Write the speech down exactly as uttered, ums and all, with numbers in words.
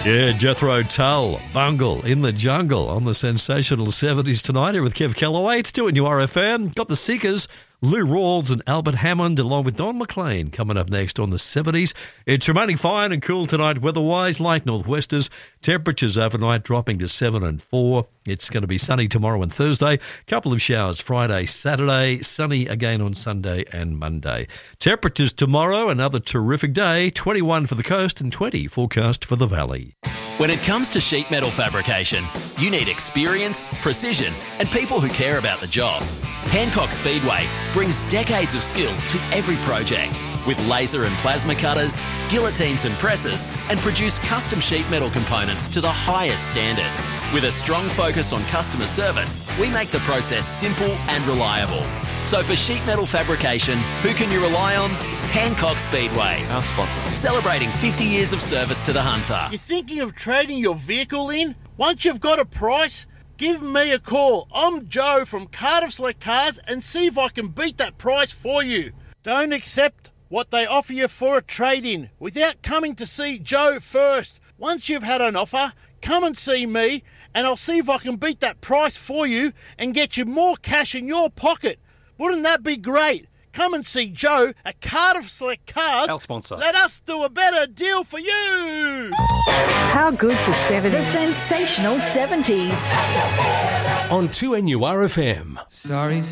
Yeah, Jethro Tull, Bungle in the Jungle on the sensational seventies tonight here with Kev Calloway. It's two in your R F M. Got the Seekers, Lou Rawls and Albert Hammond along with Don McLean coming up next on the seventies. It's remaining fine and cool tonight weather-wise, light northwesters. Temperatures overnight dropping to seven and four. It's going to be sunny tomorrow and Thursday. Couple of showers Friday, Saturday. Sunny again on Sunday and Monday. Temperatures tomorrow, another terrific day. twenty-one for the coast and twenty forecast for the valley. When it comes to sheet metal fabrication, you need experience, precision, and people who care about the job. Hancock Speedway brings decades of skill to every project with laser and plasma cutters, guillotines and presses, and produce custom sheet metal components to the highest standard. With a strong focus on customer service, we make the process simple and reliable. So for sheet metal fabrication, who can you rely on? Hancock Speedway. Our sponsor. Celebrating fifty years of service to the Hunter. You're thinking of trading your vehicle in? Once you've got a price, give me a call. I'm Joe from Cardiff Select Cars and see if I can beat that price for you. Don't accept what they offer you for a trade-in without coming to see Joe first. Once you've had an offer, come and see me and I'll see if I can beat that price for you and get you more cash in your pocket. Wouldn't that be great? Come and see Joe at Cardiff Select Cars. Our sponsor. Let us do a better deal for you. How good's the seventies? The sensational seventies. On two N U R F M. Starry